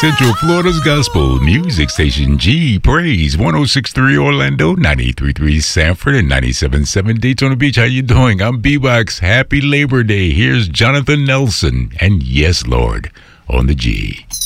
Central Florida's gospel music station, G Praise, 106.3 Orlando, 93.3 Sanford, and 97.7 Daytona Beach. How you doing? I'm B-Box. Happy Labor Day. Here's Jonathan Nelson and Yes, Lord on the G.